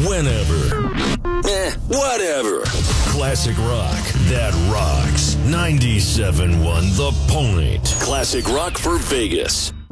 whenever. Whatever. Classic rock that rocks. 97.1 The Point. Classic rock for Vegas.